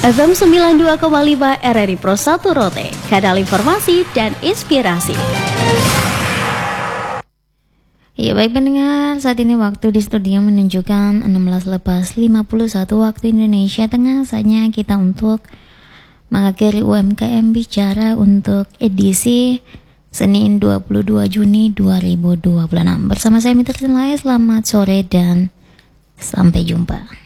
FM 92,5 RRI Pro 1 Rote, kanal informasi dan inspirasi. Ya baik pendengar, saat ini waktu di studio menunjukkan 16:51 waktu Indonesia Tengah. Saatnya kita untuk mengakhiri UMKM Bicara untuk edisi Senin 22 Juni 2026. Bersama saya Mitra Sinlaya, selamat sore dan sampai jumpa.